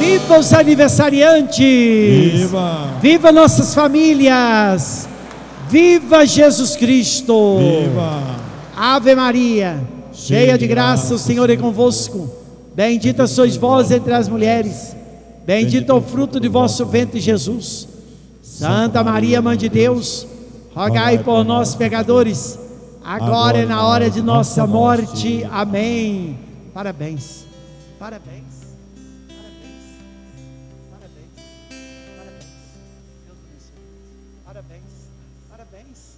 Viva os aniversariantes! Viva! Viva nossas famílias! Viva Jesus Cristo! Viva! Ave Maria, cheia de graça, o Senhor é convosco. Bendita sois vós entre as mulheres. Bendito é o fruto de vosso ventre, Jesus. Santa Maria, Mãe de Deus, rogai por nós, pecadores, agora e na hora de nossa morte. Amém. Parabéns. Parabéns. Parabéns. Parabéns. Parabéns. Deus abençoe. Parabéns. Parabéns.